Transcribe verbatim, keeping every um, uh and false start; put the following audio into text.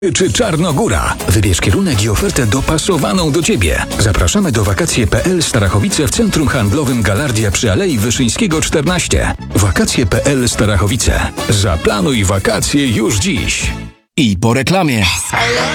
czy Czarnogóra. Wybierz kierunek i ofertę dopasowaną do Ciebie. Zapraszamy do wakacje kropka p l Starachowice w Centrum Handlowym Galardia przy Alei Wyszyńskiego czternaście. wakacje kropka p l Starachowice. Zaplanuj wakacje już dziś. I po reklamie.